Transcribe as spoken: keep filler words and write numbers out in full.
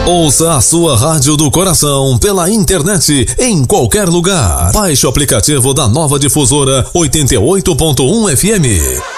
Ouça a sua rádio do coração pela internet em qualquer lugar. Baixe o aplicativo da Nova Difusora oitenta e oito ponto um F M.